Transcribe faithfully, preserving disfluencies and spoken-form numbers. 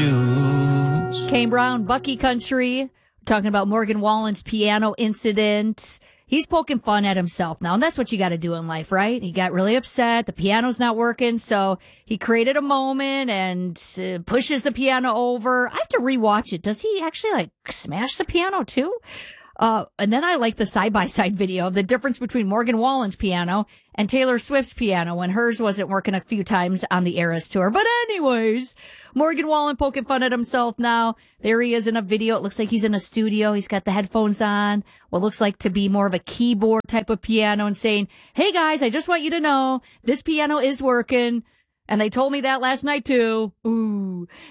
juice. Kane Brown, Bucky Country, talking about Morgan Wallen's piano incident. He's poking fun at himself now, and that's what you got to do in life, right? He got really upset. The piano's not working, so he created a moment and uh, pushes the piano over. I have to rewatch it. Does he actually, like, smash the piano, too? Uh, and then I like the side-by-side video, the difference between Morgan Wallen's piano and Taylor Swift's piano when hers wasn't working a few times on the Eras tour. But anyways, Morgan Wallen poking fun at himself now. There he is in a video. It looks like he's in a studio. He's got the headphones on, what looks like to be more of a keyboard type of piano, and saying, hey guys, I just want you to know this piano is working. And they told me that last night too. Ooh.